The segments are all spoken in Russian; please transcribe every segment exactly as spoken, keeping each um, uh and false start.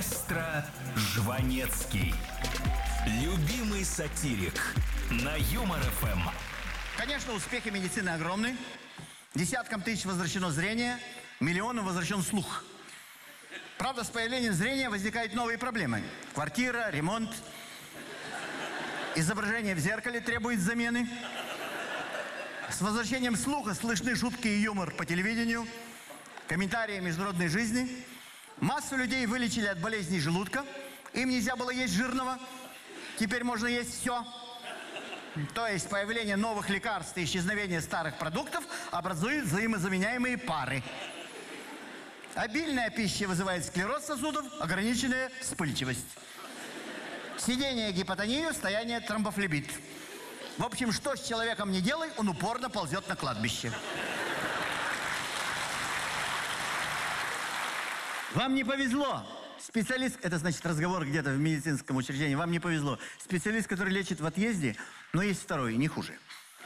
Маэстро Жванецкий. Любимый сатирик на Юмор эф эм. Конечно, успехи медицины огромны. Десяткам тысяч возвращено зрение, миллионам возвращен слух. Правда, с появлением зрения возникают новые проблемы. Квартира, ремонт. Изображение в зеркале требует замены. С возвращением слуха слышны шутки и юмор по телевидению, комментарии международной жизни. Массу людей вылечили от болезней желудка. Им нельзя было есть жирного. Теперь можно есть все. То есть появление новых лекарств и исчезновение старых продуктов образуют взаимозаменяемые пары. Обильная пища вызывает склероз сосудов, ограниченная вспыльчивость. Сидение гипотонию, стояние тромбофлебит. В общем, что с человеком не делай, он упорно ползет на кладбище. Вам не повезло. Специалист, это значит разговор где-то в медицинском учреждении, вам не повезло. Специалист, который лечит в отъезде, но есть второй, не хуже.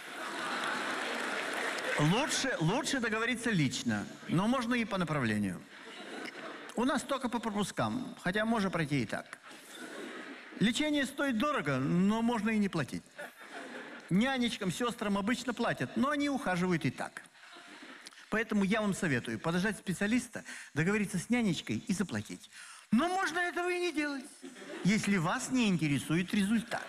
Лучше, лучше договориться лично, но можно и по направлению. У нас только по пропускам, хотя можно пройти и так. Лечение стоит дорого, но можно и не платить. Нянечкам, сестрам обычно платят, но они ухаживают и так. Поэтому я вам советую подождать специалиста, договориться с нянечкой и заплатить. Но можно этого и не делать, если вас не интересует результат.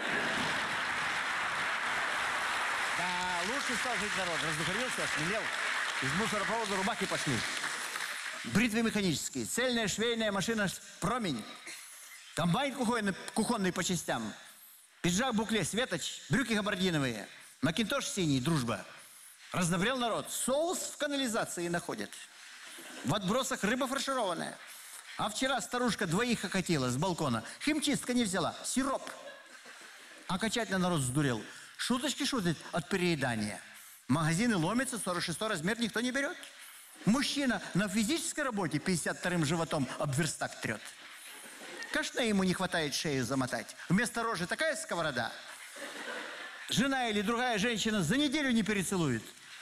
Да, лучше стал жить народ. Раздухарился, осмелел. Из мусоропровода рубахи пошли. Бритвы механические, цельная швейная машина «Промень». Комбайн кухонный, кухонный по частям. Пиджак-букле «Светоч», брюки габардиновые. Макинтош синий «Дружба». Раздобрел народ. Соус в канализации находят. В отбросах рыба фаршированная. А вчера старушка двоих окатила с балкона. Химчистка не взяла. Сироп. Окончательно народ сдурел. Шуточки шутят от переедания. Магазины ломятся, сорок шестой размер никто не берет. Мужчина на физической работе пятьдесят вторым животом об верстак трет. Конечно, ему не хватает шею замотать. Вместо рожи такая сковорода. Жена или другая женщина за неделю не перецелует.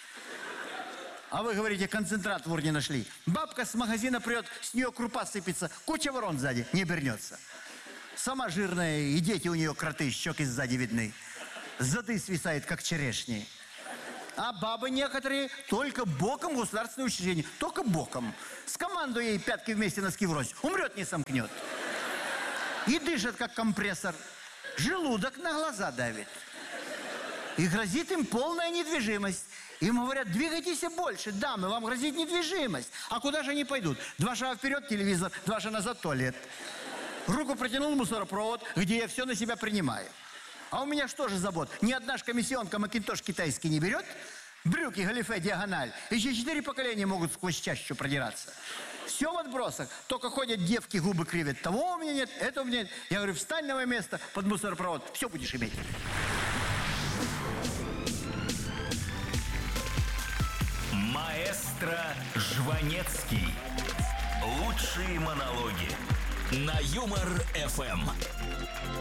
А вы говорите, концентрат в урне нашли. Бабка с магазина прет, с нее крупа сыпется, куча ворон сзади, не обернется. Сама жирная, и дети у нее кроты, щеки сзади видны. Зады свисает, как черешни. А бабы некоторые только боком в государственное учреждение. Только боком. С командой ей пятки вместе носки врозь. Умрет, не сомкнет. И дышит, как компрессор. Желудок на глаза давит. И грозит им полная недвижимость. Им говорят, двигайтесь больше, дамы, вам грозит недвижимость. А куда же они пойдут? Два шага вперед телевизор, два шага назад туалет. Руку протянул мусоропровод, где я все на себя принимаю. А у меня что же забот? Ни одна ж комиссионка макинтош китайский не берет, брюки галифе диагональ, еще четыре поколения могут сквозь чащу продираться. Все в отбросах, только ходят девки, губы кривят. Того у меня нет, этого у меня нет. Я говорю, встань на мое место под мусоропровод, все будешь иметь. Маэстро Жванецкий. Лучшие монологи на Юмор эф эм.